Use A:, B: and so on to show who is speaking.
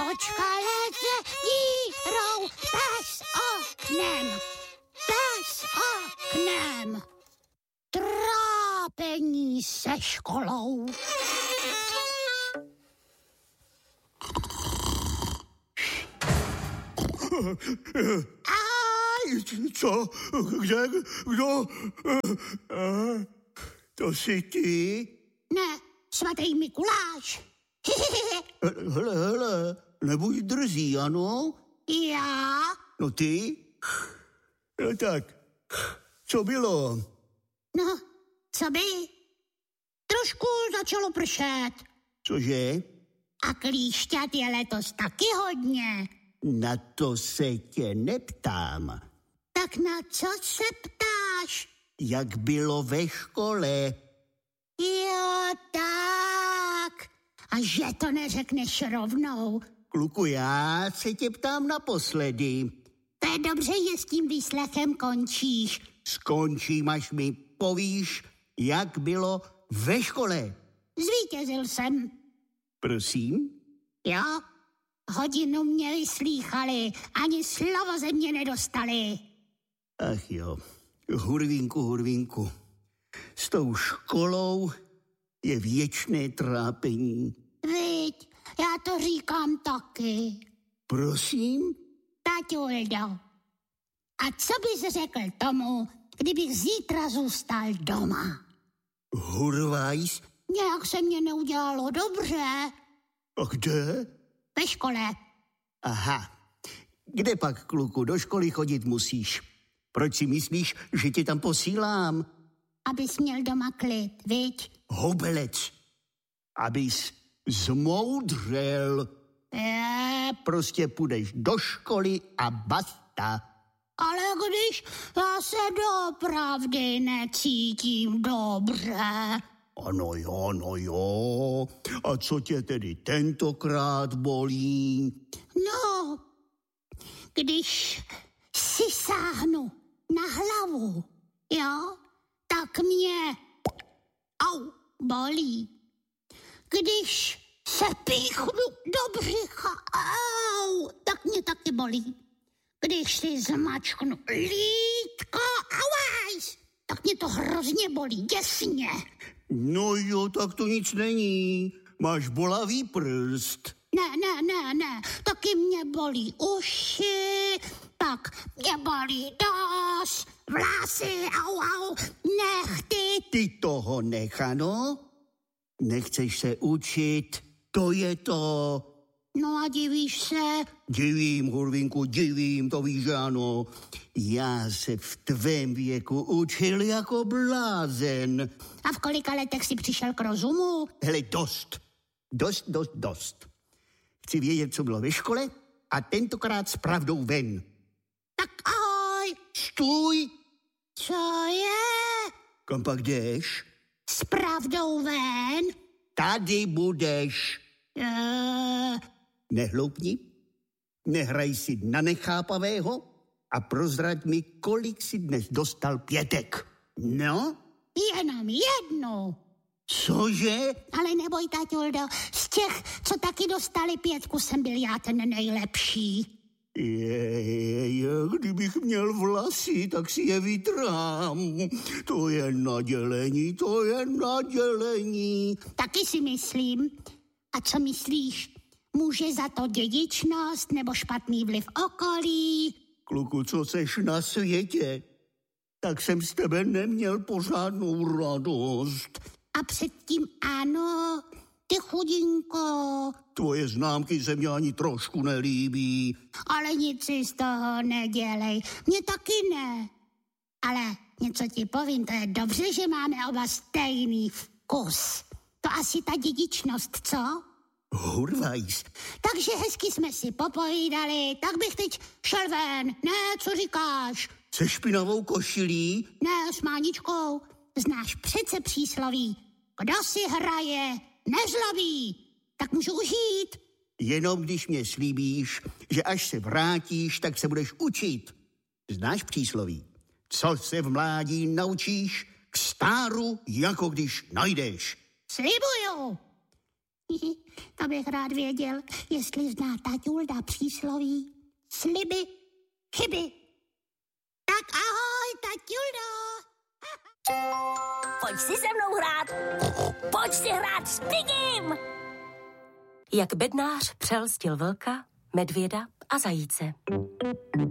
A: kočka leze dírou pes oknem. Pes oknem. Trápení se školou.
B: Co? Kde? Kdo? To jsi ty?
A: Ne, svatý Mikuláš.
B: Hele, nebuď drzý, ano?
A: Já?
B: No ty? No tak, co bylo?
A: No, co by? Trošku začalo pršet.
B: Cože?
A: A klíšťat je letos taky hodně.
B: Na to se tě neptám.
A: Tak na co se ptáš?
B: Jak bylo ve škole?
A: Jo, tak. A že to neřekneš rovnou.
B: Kluku, já se tě ptám naposledy.
A: To je dobře, že s tím výslechem končíš.
B: Skončím, až mi povíš, jak bylo ve škole.
A: Zvítězil jsem.
B: Prosím?
A: Jo, hodinu mě vyslýchali, ani slovo ze mě nedostali.
B: Ach jo, hurvínku, s tou školou je věčné trápení.
A: Viď, já to říkám taky.
B: Prosím?
A: Taťuldo, a co bys řekl tomu, kdybych zítra zůstal doma?
B: Hurvajs?
A: Nějak se mě neudělalo dobře.
B: A kde?
A: Ve škole.
B: Aha, kde pak, kluku, do školy chodit musíš? Proč si myslíš, že tě tam posílám?
A: Abys měl doma klid, viď?
B: Hobelec, abys zmoudřel. Prostě půjdeš do školy a basta.
A: Ale když já se doopravdy necítím dobře.
B: Ano jo. A co tě tedy tentokrát bolí?
A: No, když si sáhnu na hlavu, jo, tak mě bolí. Když se píchnu do břicha, tak mě taky bolí. Když si zmačknu lítko, tak mě to hrozně bolí, děsně.
B: No jo, tak to nic není. Máš bolavý prst.
A: Ne, taky mě bolí uši, pak mě bolí nos, vlasy, nechty.
B: Ty toho nech, ano? Nechceš se učit, to je to.
A: No a divíš se?
B: Divím, hurvinku, divím, to víš, že ano. Já se v tvém věku učil jako blázen.
A: A v kolika letech jsi přišel k rozumu?
B: Hele, dost. Chci vědět, co bylo ve škole a tentokrát s pravdou ven.
A: Tak ahoj.
B: Stůj.
A: Co je?
B: Kam pak jdeš?
A: S pravdou ven?
B: Tady budeš. Nehloupni, nehraj si na nechápavého a prozrať mi, kolik si dnes dostal pětek. No?
A: Jenom jednu.
B: Cože?
A: Ale neboj, taťuldo, z těch, co taky dostali 5, jsem byl já ten nejlepší.
B: Kdybych měl vlasy, tak si je vytrám. To je nadělení.
A: Taky si myslím. A co myslíš? Může za to dědičnost nebo špatný vliv okolí?
B: Kluku, co seš na světě? Tak jsem z tebe neměl pořádnou radost.
A: A předtím ano, ty chudinko.
B: Tvoje známky se mě ani trošku nelíbí.
A: Ale nic si z toho nedělej. Mně taky ne. Ale něco ti povím, to je dobře, že máme oba stejný vkus. To asi ta dědičnost, co?
B: Hurvajs.
A: Takže hezky jsme si popovídali, tak bych teď šel ven. Ne, co říkáš?
B: Se špinavou košilí?
A: Ne, s máničkou. Znáš přece přísloví. Kdo si hraje, nezlobí. Tak můžu už jít.
B: Jenom když mě slíbíš, že až se vrátíš, tak se budeš učit. Znáš přísloví? Co se v mládí naučíš, k stáru jako když najdeš.
A: Slibuju. To bych rád věděl, jestli zná taťulda přísloví. Sliby, chyby. Tak ahoj, taťuldo.
C: Pojď si se mnou hrát. Pojď si hrát s Pigim.
D: Jak bednář přelstil vlka, medvěda a zajíce.